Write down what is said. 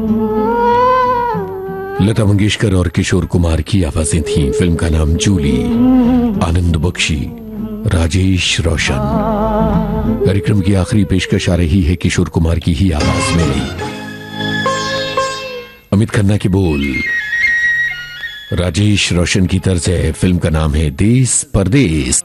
लता मंगेशकर और किशोर कुमार की आवाजें थीं। फिल्म का नाम जूली। आनंद बख्शी, राजेश रोशन। कार्यक्रम की आखिरी पेशकश आ रही है किशोर कुमार की ही आवाज में। अमित खन्ना के बोल, राजेश रोशन की तर्ज है। फिल्म का नाम है देस परदेस।